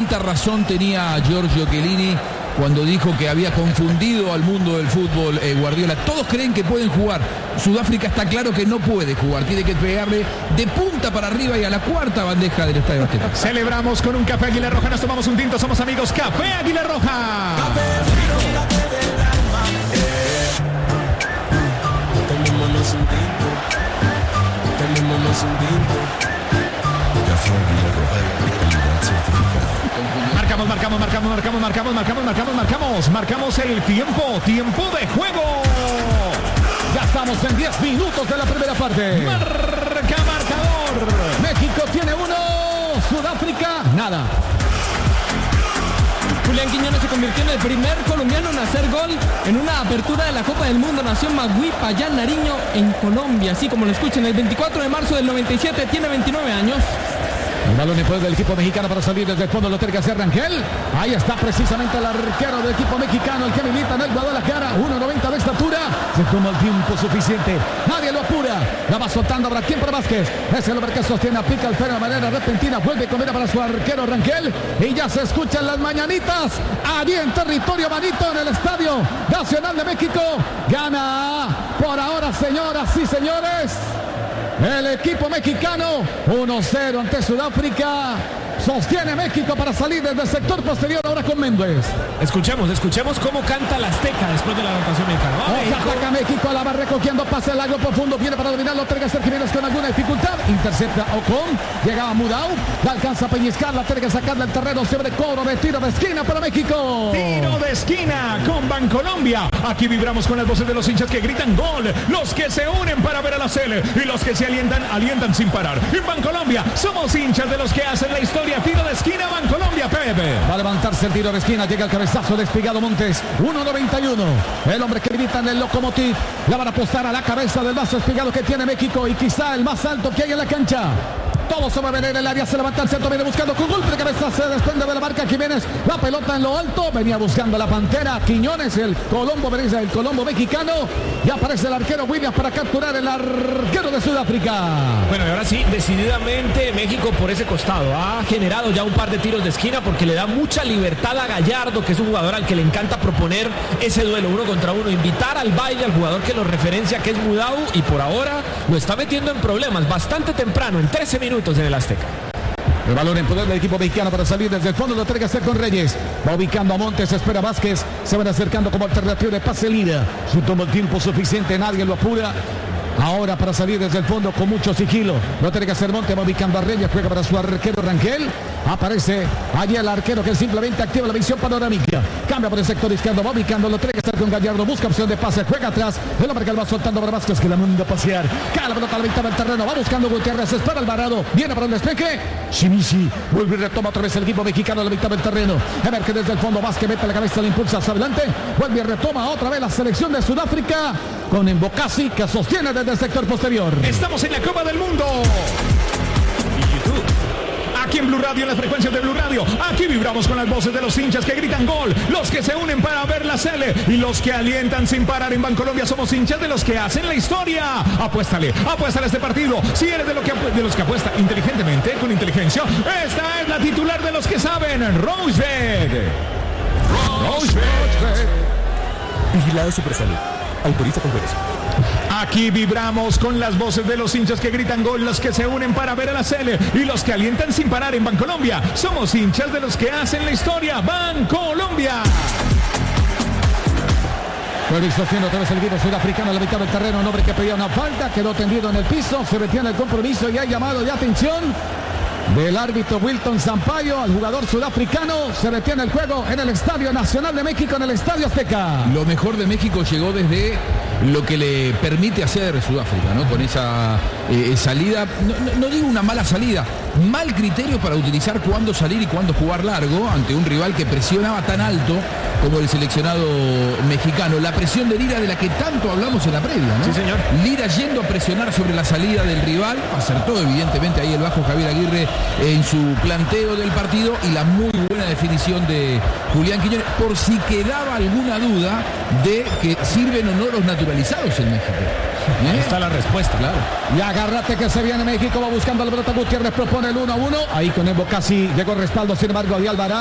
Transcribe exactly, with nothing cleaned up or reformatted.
cuánta razón tenía Giorgio Chiellini cuando dijo que había confundido al mundo del fútbol eh, Guardiola. Todos creen que pueden jugar. Sudáfrica está claro que no puede jugar. Tiene que pegarle de punta para arriba y a la cuarta bandeja del Estadio Azteca. Celebramos con un café Águila Roja. Nos tomamos un tinto. Somos amigos. Café Águila Roja. Café, café del alma. Eh. Tomémonos un tinto. Tomémonos un tinto. Café Águila Roja. Calidad certificada. Marcamos, marcamos, marcamos, marcamos, marcamos, marcamos, marcamos, marcamos, marcamos el tiempo, tiempo de juego. Ya estamos en diez minutos de la primera parte. Marca marcador. México tiene uno, Sudáfrica nada. Julián Quiñones se convirtió en el primer colombiano en hacer gol en una apertura de la Copa del Mundo. Nació en Magui, Payán, Nariño, en Colombia. Así como lo escuchan, el veinticuatro de marzo del noventa y siete, tiene veintinueve años. El balón en poder del equipo mexicano para salir desde el fondo, lo tiene que hacer Rangel. Ahí está precisamente el arquero del equipo mexicano, el que milita en el Guadalajara, uno noventa de estatura. Se toma el tiempo suficiente, nadie lo apura. La va soltando ahora quien para Vázquez. Es el hombre que sostiene, aplica el freno de manera repentina, vuelve con mira para su arquero Rangel. Y ya se escuchan las mañanitas allí en territorio manito en el Estadio Nacional de México. Gana por ahora, señoras y señores, el equipo mexicano uno cero ante Sudáfrica. Sostiene México para salir desde el sector posterior ahora con Méndez. Escuchemos, escuchemos cómo canta la Azteca después de la anotación mexicana. Oh, ataca México, la va recogiendo, pase largo profundo, viene para dominarlo, tiene que hacer Jiménez con alguna dificultad. Intercepta Ocon, llegaba Mudau, la alcanza a pellizcar, la tiene que sacar del terreno, sobre cobro de tiro de esquina para México. Tiro de esquina con Bancolombia. Aquí vibramos con las voces de los hinchas que gritan gol, los que se unen para ver a la Cele y los que se alientan, alientan sin parar. En Bancolombia somos hinchas de los que hacen la historia. Tiro de esquina, Bancolombia, Pepe. Va a levantarse el tiro de esquina, llega el cabezazo de Espigado Montes, uno noventa y uno. El hombre que grita en el Lokomotiv, la van a apostar a la cabeza del vaso Espigado que tiene México y quizá el más alto que hay en la cancha. Todos se mueven en el área, se levanta el centro, viene buscando con golpe de cabeza, se desprende de la marca Jiménez, la pelota en lo alto, venía buscando la Pantera, Quiñones, el Colombo, el Colombo mexicano, y aparece el arquero Williams para capturar el arquero de Sudáfrica. Bueno, y ahora sí, decididamente México por ese costado ha generado ya un par de tiros de esquina porque le da mucha libertad a Gallardo, que es un jugador al que le encanta proponer ese duelo uno contra uno, invitar al baile al jugador que lo referencia, que es Mudau, y por ahora lo está metiendo en problemas bastante temprano, en trece minutos en el Azteca. El balón en poder del equipo mexicano para salir desde el fondo, lo tiene que hacer con Reyes. Va ubicando a Montes, espera Vázquez, se van acercando como alternativa de pase Lira. Si toma el tiempo suficiente, nadie lo apura. Ahora para salir desde el fondo con mucho sigilo. Lo tiene que hacer Montes, va ubicando a Reyes, juega para su arquero Rangel. Aparece allí el arquero que simplemente activa la visión panorámica. Cambia por el sector izquierdo, va ubicando, lo tiene que hacer con Gallardo, busca opción de pase, juega atrás. El hombre que lo va soltando para Vázquez, que la manda a pasear. Cae la pelota a la mitad del terreno, va buscando Gutiérrez, espera Alvarado, viene para el despeje. Shimishi vuelve y retoma otra vez el equipo mexicano a la mitad del terreno. A ver que desde el fondo Vázquez mete la cabeza, le impulsa hacia adelante. Vuelve y retoma otra vez la selección de Sudáfrica con Mbokasi que sostiene desde el sector posterior. Estamos en la Copa del Mundo. Aquí en Blue Radio, en las frecuencias de Blue Radio. Aquí vibramos con las voces de los hinchas que gritan gol, los que se unen para ver la Cele y los que alientan sin parar. En Bancolombia somos hinchas de los que hacen la historia. Apuéstale, apuéstale a este partido. Si eres de, lo que, de los que apuesta inteligentemente, con inteligencia, esta es la titular de los que saben. Rosebet. Rosebet. Vigilado Supersalud. Autoriza con eso. Aquí vibramos con las voces de los hinchas que gritan gol, los que se unen para ver a la Cele y los que alientan sin parar. En Bancolombia somos hinchas de los que hacen la historia. Bancolombia. Vuelve sostiene otra vez el equipo sudafricano a la mitad del terreno. Un hombre que pedía una falta, quedó tendido en el piso, se metía en el compromiso y hay llamado de atención del árbitro Wilton Sampaio al jugador sudafricano. Se detiene el juego en el Estadio Nacional de México, en el Estadio Azteca. Lo mejor de México llegó desde lo que le permite hacer Sudáfrica, ¿no? Con esa eh, salida, no, no, no digo una mala salida, mal criterio para utilizar cuándo salir y cuándo jugar largo ante un rival que presionaba tan alto como el seleccionado mexicano. La presión de Lira de la que tanto hablamos en la previa, ¿no? Sí, señor. Lira yendo a presionar sobre la salida del rival, acertó evidentemente ahí el bajo Javier Aguirre en su planteo del partido y la muy buena definición de Julián Quiñones, por si quedaba alguna duda de que sirven o no los naturalizados en México. ¿Eh? Ahí está la respuesta, claro. Y agárrate que se viene México, va buscando la pelota Gutiérrez, propone el uno a uno. Ahí con Mbokasi llegó el respaldo, sin embargo, de Alvarado.